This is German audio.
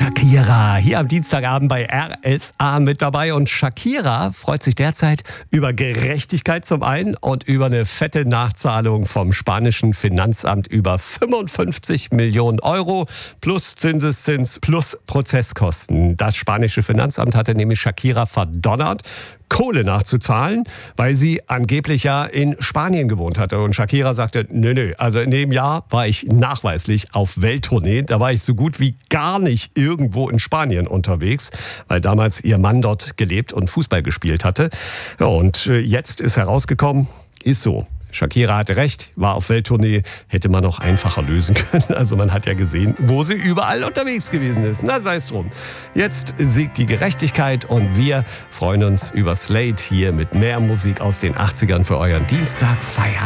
Shakira hier am Dienstagabend bei RSA mit dabei. Und Shakira freut sich derzeit über Gerechtigkeit zum einen und über eine fette Nachzahlung vom spanischen Finanzamt über 55 Millionen Euro plus Zinseszins plus Prozesskosten. Das spanische Finanzamt hatte nämlich Shakira verdonnert, Kohle nachzuzahlen, weil sie angeblich ja in Spanien gewohnt hatte. Und Shakira sagte, nö, also in dem Jahr war ich nachweislich auf Welttournee. Da war ich so gut wie gar nicht irgendwo in Spanien unterwegs, weil damals ihr Mann dort gelebt und Fußball gespielt hatte. Ja, und jetzt ist herausgekommen, ist so. Shakira hatte recht, war auf Welttournee, hätte man noch einfacher lösen können. Also man hat ja gesehen, wo sie überall unterwegs gewesen ist. Na, sei es drum. Jetzt siegt die Gerechtigkeit und wir freuen uns über Slate hier mit mehr Musik aus den 80ern für euren Dienstagfeier.